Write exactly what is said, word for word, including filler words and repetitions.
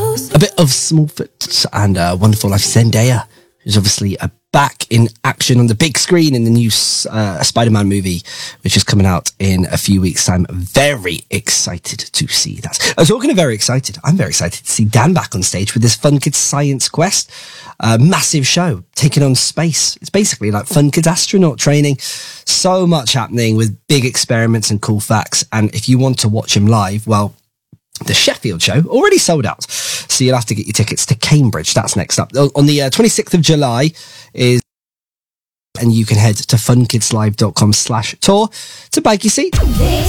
A bit of Smallfoot and uh, Wonderful Life. Zendaya, who's obviously uh, back in action on the big screen in the new uh, Spider-Man movie, which is coming out in a few weeks' time. Very excited to see that. I was talking of very excited. I'm very excited to see Dan back on stage with this Fun Kids Science Quest. Uh, massive show, taking on space. It's basically like Fun Kids astronaut training. So much happening with big experiments and cool facts. And if you want to watch him live, well, the Sheffield show already sold out, so you'll have to get your tickets to Cambridge. That's next up on the uh, twenty-sixth of July is, and you can head to funkidslive.com slash tour to bag your seat. This